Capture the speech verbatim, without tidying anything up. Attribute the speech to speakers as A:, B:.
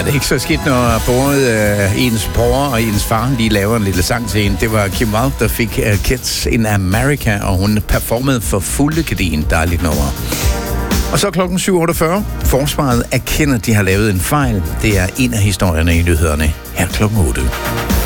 A: det er ikke så skidt, når både øh, ens bror og ens far lige laver en lille sang til en. Det var Kim Wilde, der fik uh, Kids in America, og hun performede for fulde gardin. Dejligt nummer. Og så klokken syv otteogfyrre. Forsvaret erkender, at de har lavet en fejl. Det er en af historierne i nyhederne her klokken otte.